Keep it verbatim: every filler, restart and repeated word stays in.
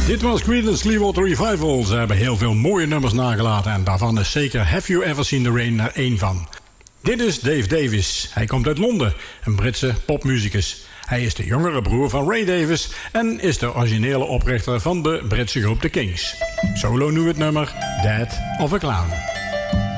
Dit was Creedence Clearwater Revival. Ze hebben heel veel mooie nummers nagelaten en daarvan is zeker Have You Ever Seen the Rain er één van. Dit is Dave Davis. Hij komt uit Londen, een Britse popmuzikus. Hij is de jongere broer van Ray Davis en is de originele oprichter van de Britse groep The Kings. Solo nu het nummer Dead of a Clown.